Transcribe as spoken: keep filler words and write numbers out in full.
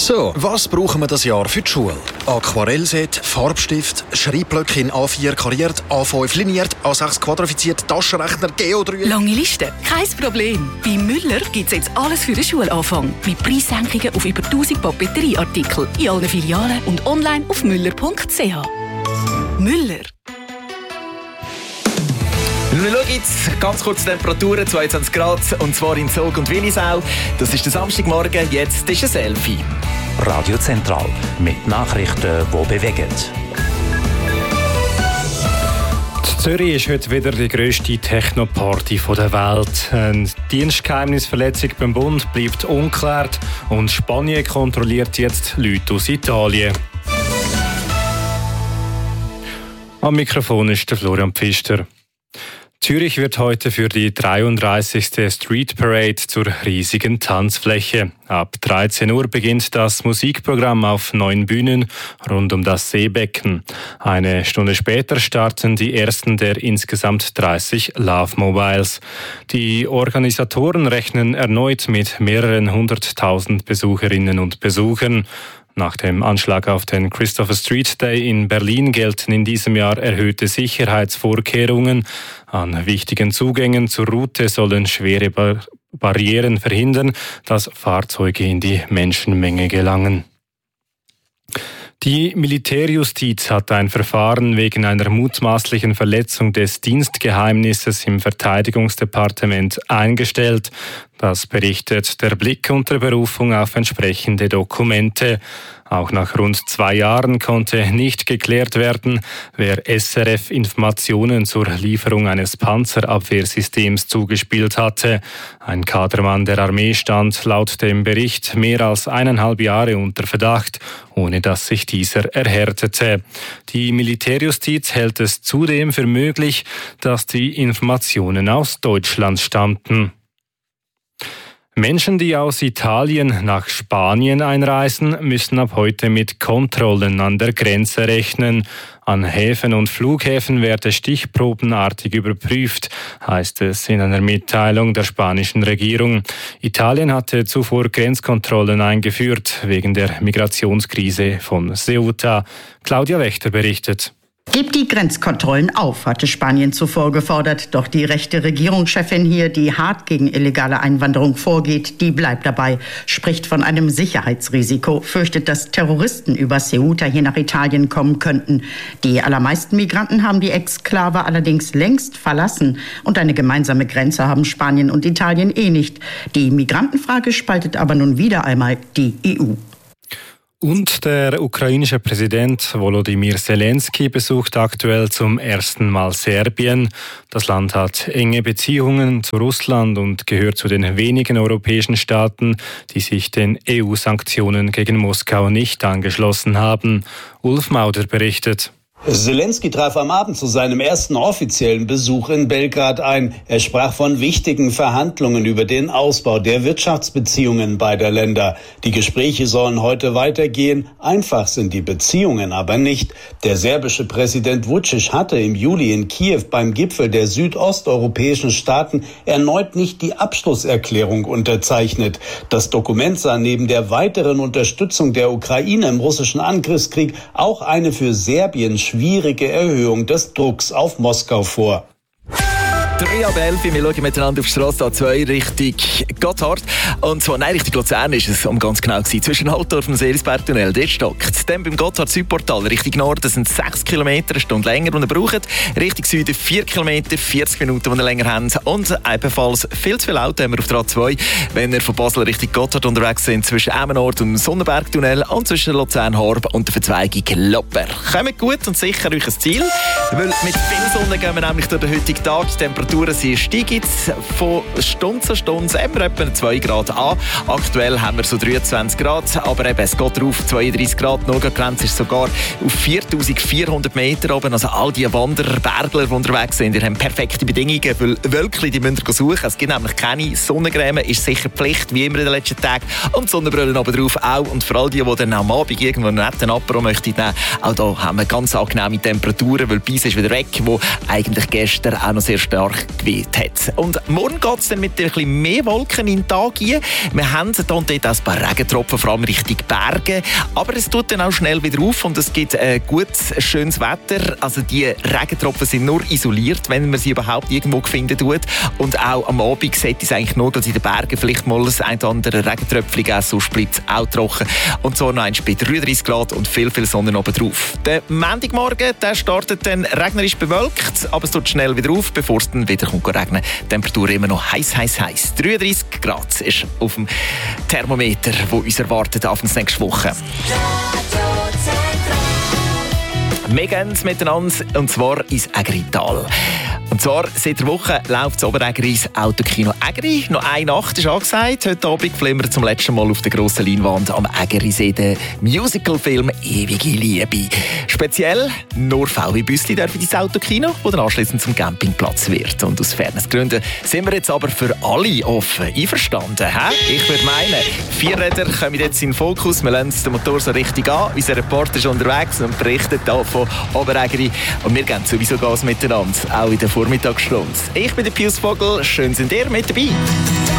So, was brauchen wir das Jahr für die Schule? Aquarellset, Farbstift, Schreibblöcke in A vier kariert, A fünf liniert, A sechs quadrifiziert, Taschenrechner, Geo drei... Lange Liste? Kein Problem. Bei Müller gibt es jetzt alles für den Schulanfang. Mit Preissenkungen auf über tausend Papeterieartikel in allen Filialen und online auf müller punkt c h. Müller. Wir schauen jetzt ganz kurz die Temperaturen, zweiundzwanzig Grad, und zwar in Zug und Willisau. Das ist der Samstagmorgen, jetzt ist es elf Uhr. Radio Zentral mit Nachrichten, die bewegen. In Zürich ist heute wieder die grösste Techno-Party der Welt. Eine Dienstgeheimnisverletzung beim Bund bleibt ungeklärt und Spanien kontrolliert jetzt Leute aus Italien. Am Mikrofon ist der Florian Pfister. Zürich wird heute für die dreiunddreißigste Street Parade zur riesigen Tanzfläche. Ab dreizehn Uhr beginnt das Musikprogramm auf neun Bühnen rund um das Seebecken. Eine Stunde später starten die ersten der insgesamt dreißig Love Mobiles. Die Organisatoren rechnen erneut mit mehreren hunderttausend Besucherinnen und Besuchern. Nach dem Anschlag auf den Christopher Street Day in Berlin gelten in diesem Jahr erhöhte Sicherheitsvorkehrungen. An wichtigen Zugängen zur Route sollen schwere Bar- Barrieren verhindern, dass Fahrzeuge in die Menschenmenge gelangen. Die Militärjustiz hat ein Verfahren wegen einer mutmaßlichen Verletzung des Dienstgeheimnisses im Verteidigungsdepartement eingestellt. Das berichtet der Blick unter Berufung auf entsprechende Dokumente. Auch nach rund zwei Jahren konnte nicht geklärt werden, wer S R F Informationen zur Lieferung eines Panzerabwehrsystems zugespielt hatte. Ein Kadermann der Armee stand laut dem Bericht mehr als eineinhalb Jahre unter Verdacht, ohne dass sich dieser erhärtete. Die Militärjustiz hält es zudem für möglich, dass die Informationen aus Deutschland stammten. Menschen, die aus Italien nach Spanien einreisen, müssen ab heute mit Kontrollen an der Grenze rechnen. An Häfen und Flughäfen werde stichprobenartig überprüft, heißt es in einer Mitteilung der spanischen Regierung. Italien hatte zuvor Grenzkontrollen eingeführt wegen der Migrationskrise von Ceuta. Claudia Wächter berichtet. Gebt die Grenzkontrollen auf, hatte Spanien zuvor gefordert. Doch die rechte Regierungschefin hier, die hart gegen illegale Einwanderung vorgeht, die bleibt dabei, spricht von einem Sicherheitsrisiko, fürchtet, dass Terroristen über Ceuta hier nach Italien kommen könnten. Die allermeisten Migranten haben die Exklave allerdings längst verlassen. Und eine gemeinsame Grenze haben Spanien und Italien eh nicht. Die Migrantenfrage spaltet aber nun wieder einmal die E U. Und der ukrainische Präsident Volodymyr Zelensky besucht aktuell zum ersten Mal Serbien. Das Land hat enge Beziehungen zu Russland und gehört zu den wenigen europäischen Staaten, die sich den E U-Sanktionen gegen Moskau nicht angeschlossen haben. Ulf Mauder berichtet. Zelensky traf am Abend zu seinem ersten offiziellen Besuch in Belgrad ein. Er sprach von wichtigen Verhandlungen über den Ausbau der Wirtschaftsbeziehungen beider Länder. Die Gespräche sollen heute weitergehen. Einfach sind die Beziehungen aber nicht. Der serbische Präsident Vučić hatte im Juli in Kiew beim Gipfel der südosteuropäischen Staaten erneut nicht die Abschlusserklärung unterzeichnet. Das Dokument sah neben der weiteren Unterstützung der Ukraine im russischen Angriffskrieg auch eine für Serbien schwierige Erhöhung des Drucks auf Moskau vor. drei ab elf, wir schauen miteinander auf die Strasse A zwei Richtung Gotthard. Und zwar, nein, Richtung Luzern ist es, um ganz genau zu sein, zwischen Altdorf und dem Seelisbergtunnel. Dort stockt. Dann beim Gotthard-Südportal Richtung Norden sind sechs Kilometer, eine Stunde länger, die ihr braucht. Richtung Süden vier Kilometer, vierzig Minuten, die ihr länger habt. Und ebenfalls viel zu viel Auto haben wir auf der A zwei, wenn ihr von Basel Richtung Gotthard unterwegs sind, zwischen Emmenort und dem Sonnenbergtunnel und zwischen Luzern-Horb und der Verzweigung Lopper. Kommt gut und sicher euch ein Ziel, weil mit viel Sonne gehen wir nämlich durch den heutigen Tag. Die Temperaturen sind steigen von Stunde zu Stunde immer etwa zwei Grad an. Aktuell haben wir so dreiundzwanzig Grad, aber eben, es geht drauf, zweiunddreißig Grad. Die Grenze ist sogar auf viertausendvierhundert Meter oben. Also all die Wanderer, Bergler, die unterwegs sind, die haben perfekte Bedingungen, weil Wölkchen, die müssen suchen. Es gibt nämlich keine Sonnencreme, ist sicher Pflicht, wie immer in den letzten Tagen. Und die Sonnenbrille oben drauf auch. Und vor allem die, die dann am Abend irgendwo einen netten Apero möchten nehmen, auch da haben wir ganz angenehme Temperaturen, weil die Beise ist wieder weg, wo eigentlich gestern auch noch sehr stark stark geweht hat. Und morgen geht es dann mit ein bisschen mehr Wolken in den Tag ein. Wir haben hier und dort ein paar Regentropfen, vor allem Richtung Berge. Aber es tut dann auch schnell wieder auf und es gibt äh, gutes, schönes Wetter. Also die Regentropfen sind nur isoliert, wenn man sie überhaupt irgendwo finden tut. Und auch am Abend sieht es eigentlich nur, dass in den Bergen vielleicht mal das ein oder andere Regentröpfchen geben, sonst bleibt es auch trocken. Und so noch eins bei dreiunddreissig Grad und viel, viel Sonne oben drauf. Der Montagmorgen, der startet dann regnerisch bewölkt, aber es tut schnell wieder auf, bevor es dann wieder kommt regnen. Die Temperatur immer noch heiß, heiß, heiß. dreiunddreissig Grad ist auf dem Thermometer, wo uns erwartet auf nächste Woche. Wir gehen miteinander, und zwar ins Ägrital. Und zwar seit der Woche läuft das Oberägeri ins Autokino Ägeri. Noch eine Nacht ist angesagt. Heute Abend flimmert zum letzten Mal auf der grossen Leinwand am Ägerisee der Musicalfilm «Ewige Liebe». Speziell nur V W-Büsli dürfen ins Autokino, das dann anschliessend zum Campingplatz wird. Und aus Fairnessgründen sind wir jetzt aber für alle offen. Einverstanden, hä? Ich würde meinen, Vierräder kommen jetzt in den Fokus. Wir lassen den Motor so richtig an. Unser Reporter ist unterwegs und berichtet hier von Oberägeri. Und wir gehen sowieso Gas miteinander, auch in der Vormittagsstunde. Ich bin der Pius Vogel. Schön sind ihr mit dabei.